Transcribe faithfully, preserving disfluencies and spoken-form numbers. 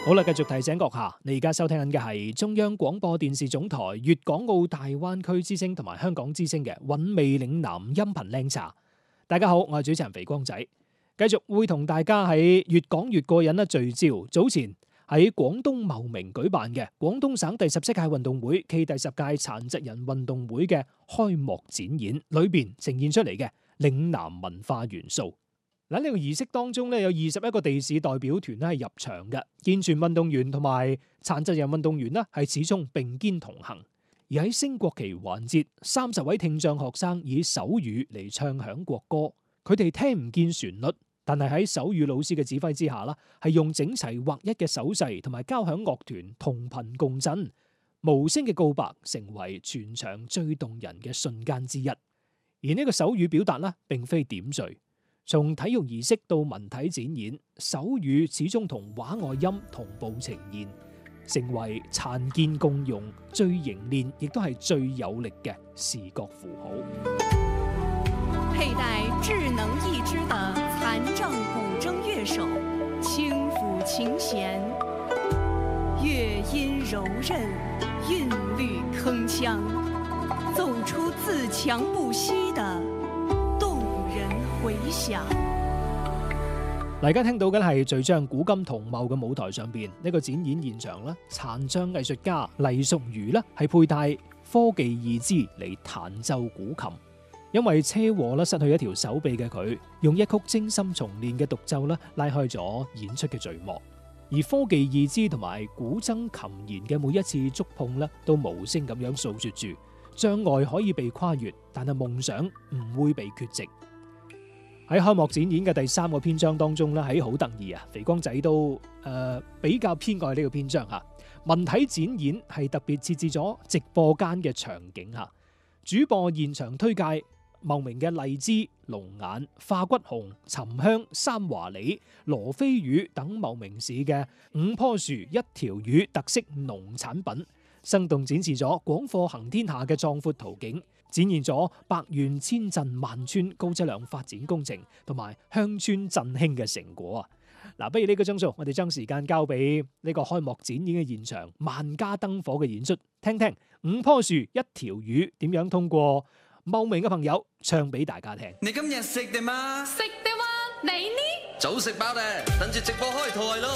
好啦，繼續提醒閣下，你而家收聽緊嘅係中央廣播電視總台粵港澳大灣區之聲同埋香港之聲嘅韻味嶺南音頻靚茶。大家好，我係主持人肥光仔，繼續會同大家喺越講越過癮啦聚焦。早前喺廣東茂名舉辦嘅廣東省第十七屆運動會暨第十屆殘疾人運動會嘅開幕展演裏邊呈現出嚟嘅嶺南文化元素。喺呢個儀式當中咧，有二十一個地市代表團咧係入場嘅，健全運動員同埋殘疾人運動員咧係始終並肩同行。而喺升國旗環節，三十位聽障學生以手語嚟唱響國歌，佢哋聽唔見旋律，但係喺手語老師嘅指揮之下啦，係用整齊劃一嘅手勢同埋交響樂團同頻共振，無聲嘅告白成為全場最動人嘅瞬間之一。而呢個手語表達咧，並非點綴。從體育儀式到文體展演，手語始終同畫外音同步呈現，成為殘健共用最凝練亦都係最有力嘅視覺符號。 佩戴智能義肢的殘障古箏樂手，輕撫琴弦，樂音柔韌，韻律鏗鏘，奏出自強不息的回響。 大家聽到嘅係聚焦古今同茂嘅舞台上邊呢個展演現場啦，殘障藝術家黎淑如啦係佩戴科技義肢嚟彈奏古琴，因為車禍啦失去一條手臂嘅佢，用一曲精心重練嘅獨奏啦拉開咗演出嘅序幕。而科技義肢同埋古箏琴弦嘅每一次觸碰咧，都無聲咁樣訴說住障礙可以被跨越，但係夢想唔會被缺席。喺開幕展演嘅第三個篇章當中咧，喺好得意啊！肥光仔都誒、呃、比較偏愛呢個篇章吓。文體展演係特別設置咗直播間嘅場景吓，主播現場推介茂名嘅荔枝、龍眼、化骨紅、沉香、三華李、羅非魚等茂名市嘅五棵樹一條魚特色農產品，生動展示咗廣貨行天下嘅壯闊圖景。展現咗百縣千鎮萬村高質量發展工程同埋鄉村振興嘅成果啊！嗱，不如呢個鐘數，我哋將時間交俾呢個開幕展演嘅現場，萬家燈火嘅演出，聽聽五棵樹一條魚點樣通過茂名嘅朋友唱俾大家聽。 你今日食定嗎？ 食定喎，你呢？ 早食飽咧，等住直播開台咯！